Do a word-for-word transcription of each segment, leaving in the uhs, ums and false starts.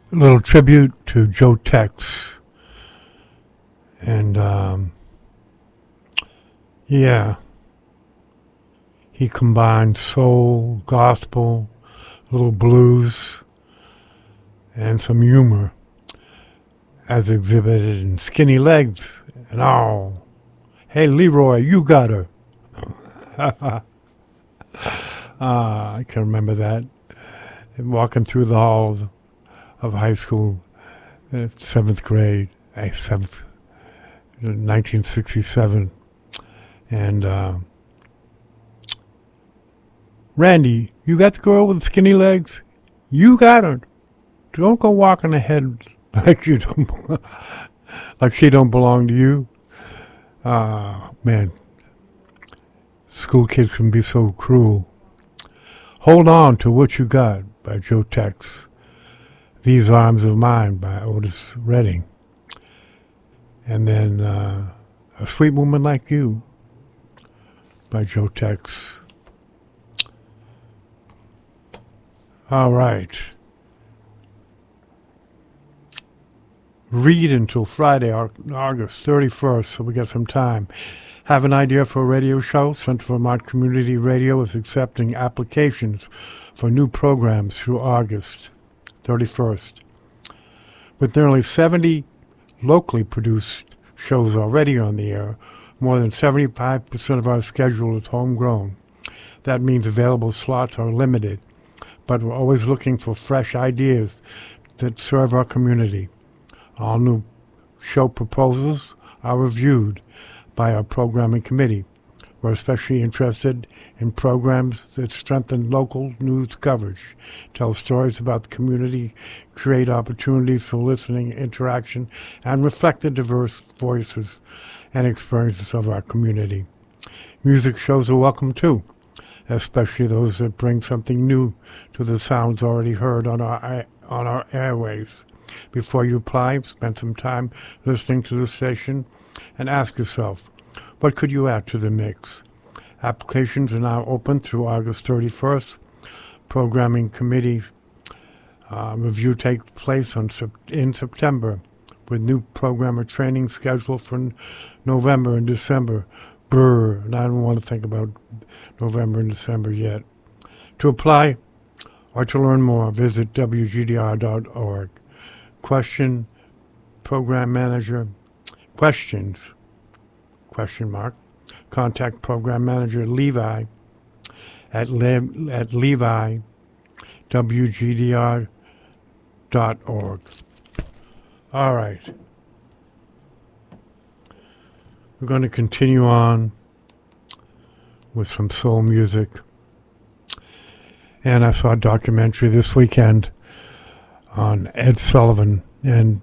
A little tribute to Joe Tex. And, um, yeah, he combined soul, gospel, a little blues, and some humor as exhibited in Skinny Legs and all. Hey, Leroy, you got her. uh, I can remember that. And walking through the halls of high school, uh, seventh grade, eh, seventh, nineteen sixty-seven. And, uh, Randy, you got the girl with the skinny legs? You got her. Don't go walking ahead like you don't, like she don't belong to you. Ah, uh, man, school kids can be so cruel. Hold On to What You Got by Joe Tex. These Arms of Mine by Otis Redding. And then uh, A Sweet Woman Like You by Joe Tex. All right. Read until Friday, August thirty-first, so we got some time. Have an idea for a radio show? Central Vermont Community Radio is accepting applications for new programs through August thirty-first. With nearly seventy locally produced shows already on the air, more than seventy-five percent of our schedule is homegrown. That means available slots are limited, but we're always looking for fresh ideas that serve our community. All new show proposals are reviewed by our programming committee. We're especially interested in programs that strengthen local news coverage, tell stories about the community, create opportunities for listening, interaction, and reflect the diverse voices and experiences of our community. Music shows are welcome too, especially those that bring something new to the sounds already heard on our on our airways. Before you apply, spend some time listening to the station and ask yourself, what could you add to the mix? Applications are now open through August thirty-first. Programming committee uh, review takes place on in September, with new programmer training scheduled for n- November and December. Brr, and I don't want to think about November and December yet. To apply or to learn more, visit W G D R dot org. Question, program manager, questions, question mark, contact program manager Levi at, Le- at Levi, W G D R dot org. All right. We're going to continue on with some soul music. And I saw a documentary this weekend on Ed Sullivan, and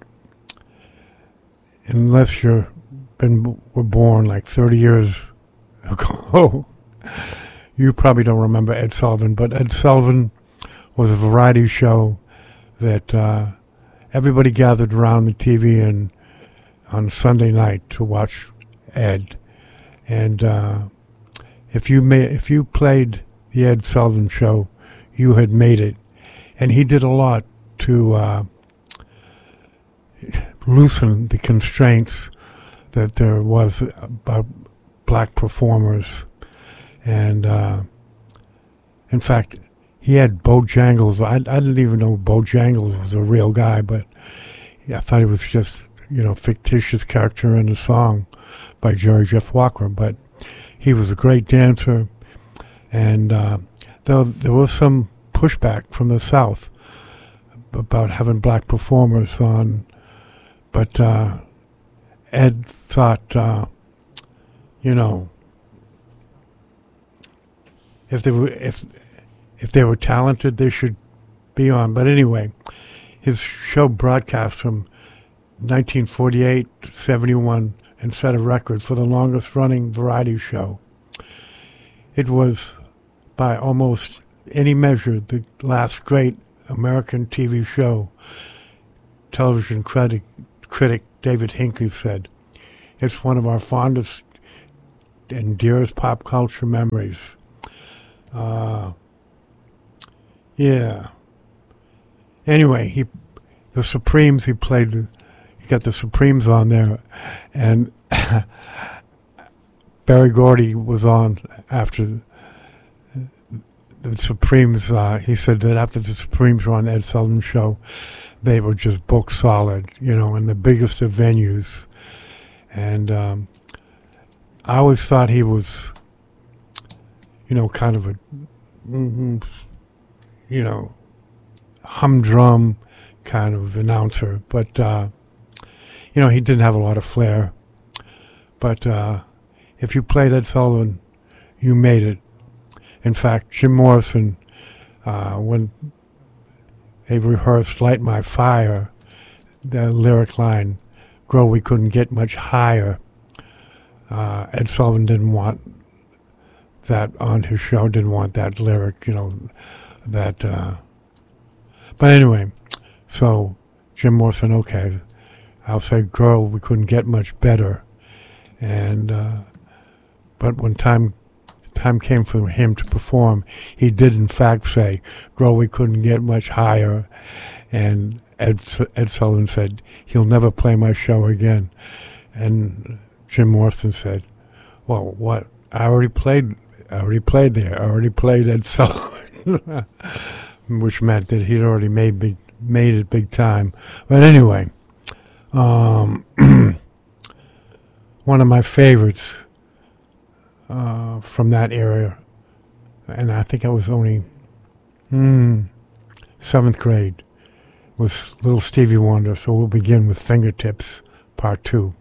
unless you're been were born like thirty years ago, you probably don't remember Ed Sullivan. But Ed Sullivan was a variety show that uh, everybody gathered around the T V and on Sunday night to watch Ed. And uh, if you made, if you played the Ed Sullivan show, you had made it. And he did a lot to uh, loosen the constraints that there was about black performers. And uh, in fact, he had Bojangles. I, I didn't even know Bojangles was a real guy, but I thought he was just, you know, fictitious character in a song by Jerry Jeff Walker. But he was a great dancer, and uh, though there was some pushback from the South about having black performers on, but uh, Ed thought, uh, you know, if they were if if they were talented, they should be on. But anyway, his show broadcast from nineteen forty-eight to seventy-one and set a record for the longest running variety show. It was, by almost any measure, the last great American T V show. Television critic, critic David Hinckley said, "It's one of our fondest and dearest pop culture memories." Uh, yeah. Anyway, he the Supremes. He played. He got the Supremes on there, and Barry Gordy was on after the Supremes. Uh, he said that after the Supremes were on the Ed Sullivan Show, they were just book solid, you know, in the biggest of venues. And um, I always thought he was, you know, kind of a, mm, you know, humdrum kind of announcer. But, uh, you know, he didn't have a lot of flair. But uh, if you played Ed Sullivan, you made it. In fact, Jim Morrison, uh, when they rehearsed Light My Fire, the lyric line, "Girl, we couldn't get much higher," uh, Ed Sullivan didn't want that on his show, didn't want that lyric, you know, that, uh, but anyway, so Jim Morrison, okay, I'll say, "Girl, we couldn't get much better," and, uh, but when time time came for him to perform, he did in fact say, "Girl, we couldn't get much higher," and Ed, Ed Sullivan said, "He'll never play my show again." And Jim Morrison said, "Well, what? I already played. I already played there. I already played Ed Sullivan," which meant that he'd already made big, made it big time. But anyway, um, one of my favorites uh, from that era, and I think I was only hmm, seventh grade, was Little Stevie Wonder. So we'll begin with Fingertips, Part Two.